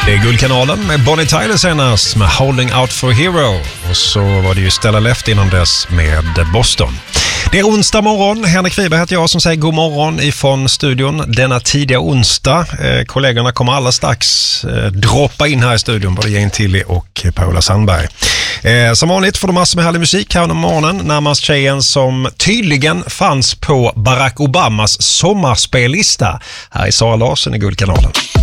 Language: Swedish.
Det är Guldkanalen med Bonnie Tyler senast med Holding Out for a Hero. Och så var det ju Stella Left innan dess med Boston. Det är onsdag morgon. Henrik Wiberg heter jag som säger god morgon ifrån studion denna tidiga onsdag. Kollegorna kommer alla strax droppa in här i studion, både Jane Tilly och Paula Sandberg. Som vanligt får du massor med härlig musik här under morgonen. Närmast tjejen som tydligen fanns på Barack Obamas sommarspellista. Här är Sara Larsson i Guldkanalen.